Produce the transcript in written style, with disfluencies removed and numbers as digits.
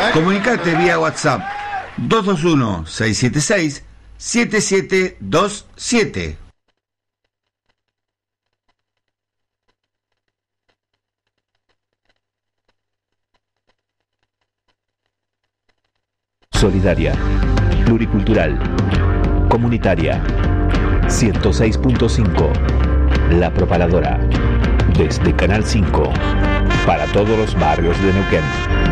Comunicate vía WhatsApp 221-676-7727. Solidaria, pluricultural, comunitaria. 106.5, La Propaladora. Desde Canal 5, para todos los barrios de Neuquén.